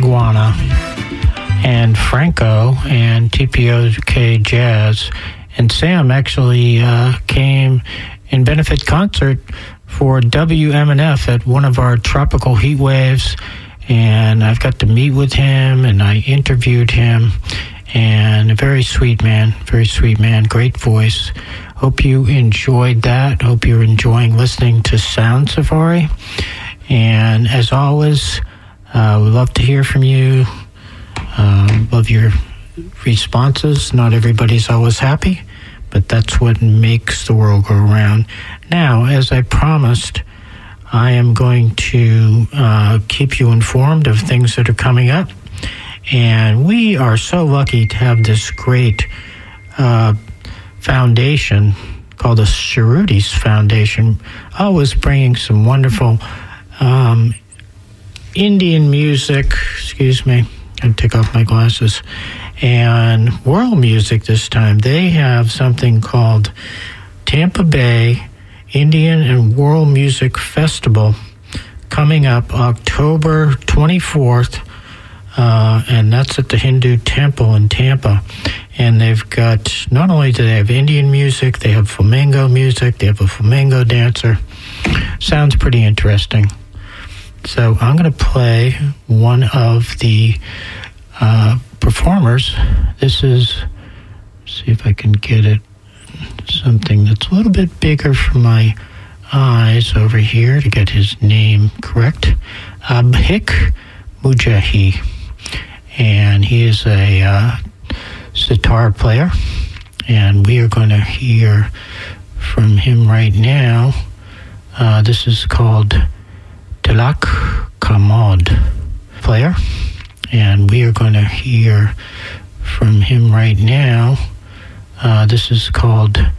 Iguana and Franco and TPOK Jazz. And Sam actually came in benefit concert for WMNF at one of our tropical heat waves. And I've got to meet with him, and I interviewed him. And a very sweet man, great voice. Hope you enjoyed that. Hope you're enjoying listening to Sound Safari. And as always, we love to hear from you. Love your responses. Not everybody's always happy, but that's what makes the world go around. Now, as I promised, I am going to keep you informed of things that are coming up. And we are so lucky to have this great foundation called the Cerrutis Foundation, always bringing some wonderful Indian music, I'll take off my glasses, and world music this time. They have something called Tampa Bay Indian and World Music Festival coming up October 24th, and that's at the Hindu Temple in Tampa. And they've got, not only do they have Indian music, they have flamenco music, they have a flamenco dancer. Sounds pretty interesting. So I'm going to play one of the performers. This is, see if I can get it, something that's a little bit bigger for my eyes over here to get his name correct. Abhik Mujahi. And he is a sitar player. And we are going to hear from him right now. This is called Tilak Kamod player. And we are going to hear from him right now. This is called